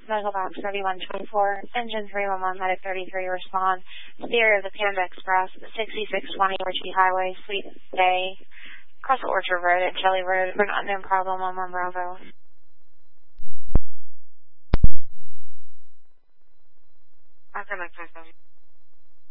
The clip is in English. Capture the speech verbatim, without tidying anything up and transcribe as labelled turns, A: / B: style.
A: Medical Box thirty-one twenty-four, Engine three one one, Medic thirty-three, respond. Spirit of the Panda Express, sixty-six twenty Orchie Highway, Suite A, across Orchard Road and Shelley Road, for an unknown problem on one Bravo.
B: I'll come back to